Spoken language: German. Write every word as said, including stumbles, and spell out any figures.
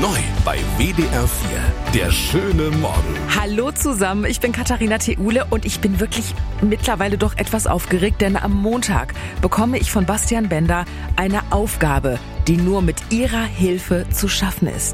Neu bei W D R vier. Der schöne Morgen. Hallo zusammen, ich bin Katharina Theule und ich bin wirklich mittlerweile doch etwas aufgeregt, denn am Montag bekomme ich von Bastian Bender eine Aufgabe, die nur mit ihrer Hilfe zu schaffen ist.